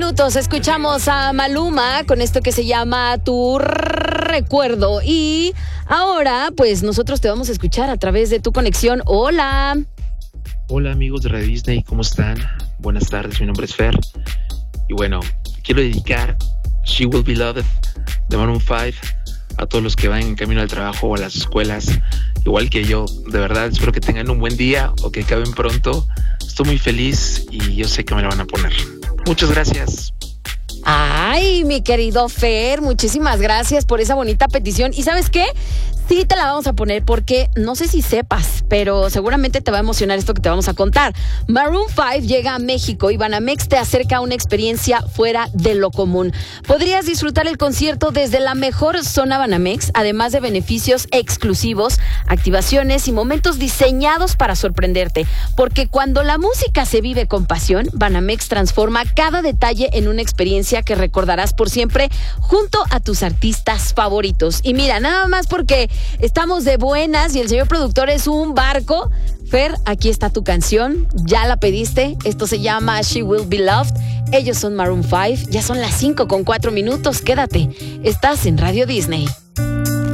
minutos escuchamos a Maluma con esto que se llama Tu Recuerdo. Y ahora, pues nosotros te vamos a escuchar a través de tu conexión. Hola. Hola amigos de Radio Disney, ¿cómo están? Buenas tardes, mi nombre es Fer. Y bueno, quiero dedicar She Will Be Loved de Maroon 5 a todos los que van en camino al trabajo o a las escuelas, igual que yo. De verdad, espero que tengan un buen día o que acaben pronto. Estoy muy feliz y yo sé que me la van a poner. Muchas gracias. Ay, mi querido Fer, muchísimas gracias por esa bonita petición. ¿Y sabes qué? Sí te la vamos a poner porque no sé si sepas, pero seguramente te va a emocionar esto que te vamos a contar. Maroon 5 llega a México y Banamex te acerca a una experiencia fuera de lo común. Podrías disfrutar el concierto desde la mejor zona Banamex, además de beneficios exclusivos, activaciones y momentos diseñados para sorprenderte. Porque cuando la música se vive con pasión, Banamex transforma cada detalle en una experiencia que recordarás por siempre junto a tus artistas favoritos. Y mira, nada más porque estamos de buenas y el señor productor es un barco. Fer, aquí está tu canción, ya la pediste. Esto se llama She Will Be Loved. Ellos son Maroon 5, ya son las 5:04. Quédate, estás en Radio Disney.